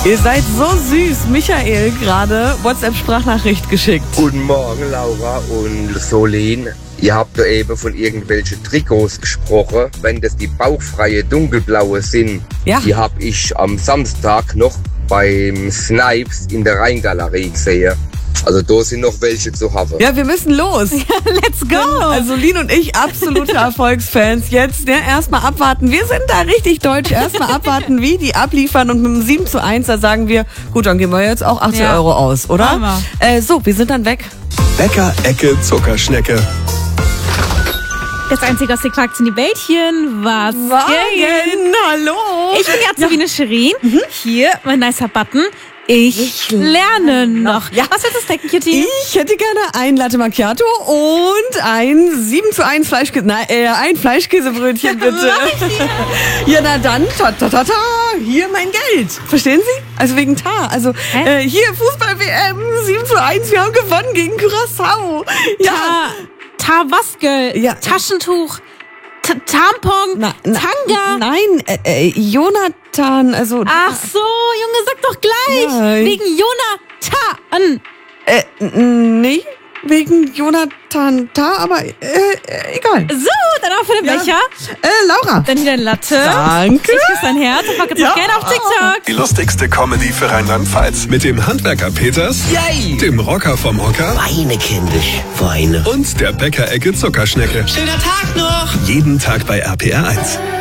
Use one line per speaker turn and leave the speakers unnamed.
Ihr seid so süß. Michael gerade WhatsApp-Sprachnachricht geschickt.
Guten Morgen, Laura und Solin. Ihr habt ja eben von irgendwelchen Trikots gesprochen. Wenn das die bauchfreie dunkelblaue sind,
Ja.
die habe ich am Samstag noch beim Snipes in der Rheingalerie gesehen. Also da sind noch welche zu haben.
Ja, wir müssen los.
Let's go!
Also Lin und ich, absolute Erfolgsfans. Jetzt erstmal abwarten. Wir sind da richtig deutsch. Erstmal abwarten, wie die abliefern. Und mit dem 7:1, da sagen wir, gut, dann geben wir jetzt auch 18
Ja.
Euro aus, oder?
Hammer.
So, wir sind dann weg.
Bäcker Ecke Zuckerschnecke.
Das einzige aus den Quarks in die Bällchen. Was geht?
Hallo.
Ich bin Jasmine Scherin. Hier, mein nicer Button. Ich lerne noch.
Ja.
Was wird das denken, Kitty?
Ich hätte gerne ein Latte Macchiato und ein 7:1 ein Fleischkäsebrötchen, bitte. Ja, na dann, hier mein Geld. Verstehen Sie? Also wegen Ta. Also hier Fußball-WM 7:1, wir haben gewonnen gegen Curaçao. Ja.
Tawaskel,
Ja.
Taschentuch, Tampon, Tanga.
Nein, Jonathan, also...
Ach so, Junge, sag doch gleich.
Nein.
Wegen Jonathan.
Nee, wegen Jonathan Ta, aber egal.
So, dann auch für den
Ja.
Becher.
Laura.
Dann wieder ein Latte.
Danke.
Ich küsse dein Herz und folge
Ja.
gerne auf TikTok.
Die lustigste Comedy für Rheinland-Pfalz. Mit dem Handwerker Peters,
Yay!
dem Rocker vom Hocker
Weine, kindisch, weine.
und der Bäcker Ecke Zuckerschnecke.
Schöner Tag noch!
Jeden Tag bei RPR 1.